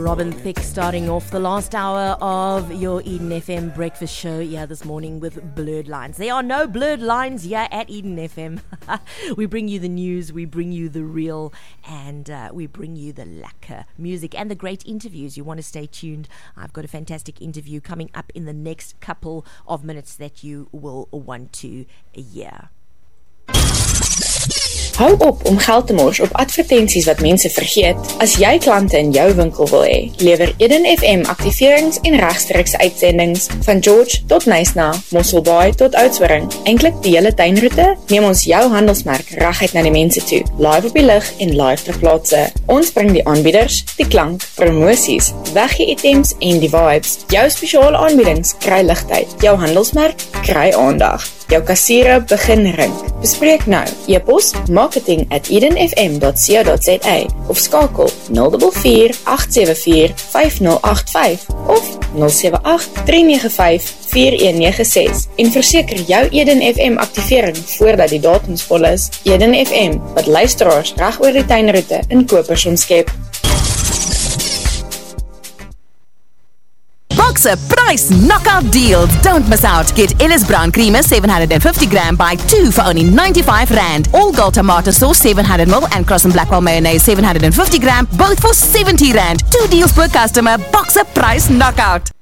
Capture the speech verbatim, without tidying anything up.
Robin Thicke starting off the last hour of your Eden F M breakfast show yeah, this morning with blurred lines. There are no blurred lines here at Eden F M. We bring you the news, we bring you the real, and uh, we bring you the lekker music and the great interviews. You want to stay tuned. I've got a fantastic interview coming up in the next couple of minutes that you will want to hear. Hou op om geld te mors op advertensies wat mense vergeet. As jy klante in jou winkel wil hê, lewer Eden F M aktiverings en regstreekse uitsendings van George tot Nysna, Mosselbaai tot Oudtshoorn. Eintlik die hele tuinroete, neem ons jou handelsmerk reguit na die mense toe. Live op die lig en live ter plaatse. Ons bring die aanbieders, die klank, promosies, weggee items en die vibes. Jou spesiale aanbiedings kry ligtyd. Jou handelsmerk kry aandag. Jou kassiere begin rink. Bespreek nou. E-pos marketing at edenfm dot co dot za of skakel nul vier vier agt sewe vier vyf nul agt vyf of nul sewe agt drie nege vyf vier een nege ses en verseker jou Eden F M aktivering voordat die datums vol is. Eden F M, wat luisteraars reg oor die tuinroete in kopers omskep. Boxer price knockout deals. Don't miss out. Get Ellis Brown Creamer seven hundred fifty gram buy two for only ninety-five rand. All Gold tomato sauce seven hundred milliliters and Cross and Blackwell mayonnaise seven hundred fifty gram both for seventy rand. Two deals per customer. Boxer price knockout.